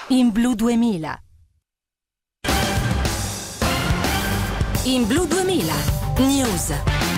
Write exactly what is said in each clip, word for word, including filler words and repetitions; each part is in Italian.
In Blu duemila. In Blu duemila News.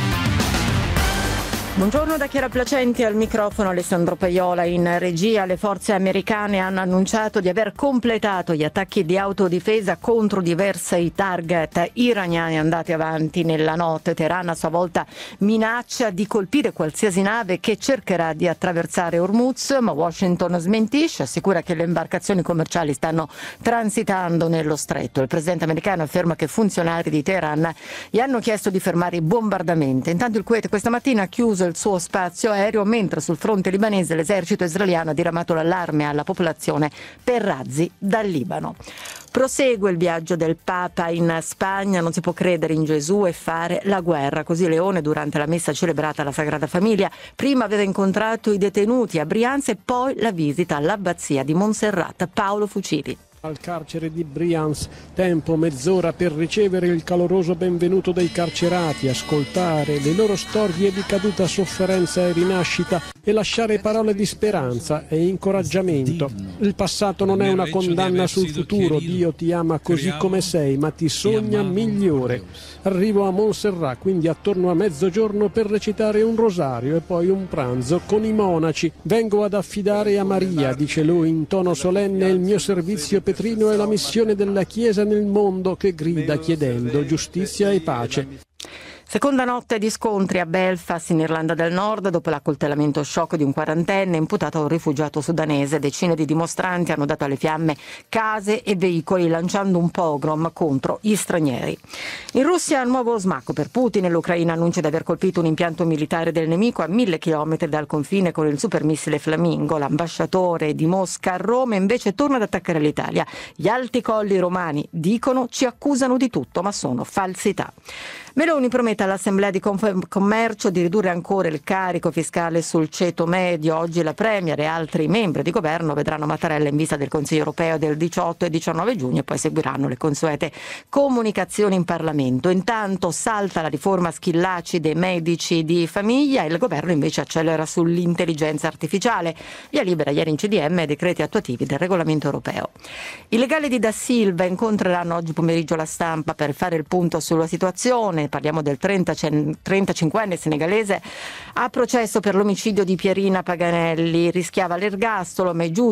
Buongiorno da Chiara Placenti, al microfono Alessandro Paiola. In regia le forze americane hanno annunciato di aver completato gli attacchi di autodifesa contro diversi target iraniani andati avanti nella notte. Teheran a sua volta minaccia di colpire qualsiasi nave che cercherà di attraversare Hormuz, ma Washington smentisce, assicura che le imbarcazioni commerciali stanno transitando nello stretto. Il presidente americano afferma che funzionari di Teheran gli hanno chiesto di fermare i bombardamenti. Intanto il Kuwait questa mattina ha chiuso il suo spazio aereo, mentre sul fronte libanese l'esercito israeliano ha diramato l'allarme alla popolazione per razzi dal Libano. Prosegue il viaggio del Papa in Spagna, non si può credere in Gesù e fare la guerra. Così Leone, durante la messa celebrata alla Sagrada Famiglia, prima aveva incontrato i detenuti a Brianza e poi la visita all'abbazia di Montserrat. Paolo Fucili. Al carcere di Brianza, tempo mezz'ora per ricevere il caloroso benvenuto dei carcerati, ascoltare le loro storie di caduta, sofferenza e rinascita e lasciare parole di speranza e incoraggiamento. Il passato non è una condanna sul futuro, Dio ti ama così come sei, ma ti sogna migliore. Arrivo a Montserrat, quindi attorno a mezzogiorno, per recitare un rosario e poi un pranzo con i monaci. Vengo ad affidare a Maria, dice lui in tono solenne, il mio servizio petrino è la missione della Chiesa nel mondo che grida chiedendo giustizia e pace. Seconda notte di scontri a Belfast in Irlanda del Nord dopo l'accoltellamento sciocco di un quarantenne imputato a un rifugiato sudanese. Decine di dimostranti hanno dato alle fiamme case e veicoli lanciando un pogrom contro gli stranieri. In Russia nuovo smacco per Putin. L'Ucraina annuncia di aver colpito un impianto militare del nemico a mille chilometri dal confine con il supermissile Flamingo. L'ambasciatore di Mosca a Roma invece torna ad attaccare l'Italia. Gli alti colli romani dicono ci accusano di tutto, ma sono falsità. Meloni promette all'Assemblea di Commercio di ridurre ancora il carico fiscale sul ceto medio. Oggi la Premier e altri membri di governo vedranno Mattarella in vista del Consiglio europeo del diciotto e diciannove giugno e poi seguiranno le consuete comunicazioni in Parlamento. Intanto salta la riforma Schillaci dei medici di famiglia e il governo invece accelera sull'intelligenza artificiale. Via libera ieri in C D M decreti attuativi del regolamento europeo. I legali di Da Silva incontreranno oggi pomeriggio la stampa per fare il punto sulla situazione. Parliamo del trentacinquenne senegalese a processo per l'omicidio di Pierina Paganelli. Rischiava l'ergastolo, ma i giudici